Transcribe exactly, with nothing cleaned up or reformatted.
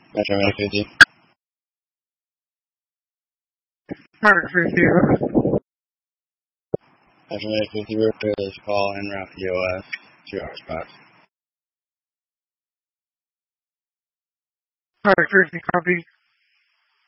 Metro eight fifty. Mark fifty. Metro eight fifty, repair this call en route P O S. Two hours past. Mark fifty, copy.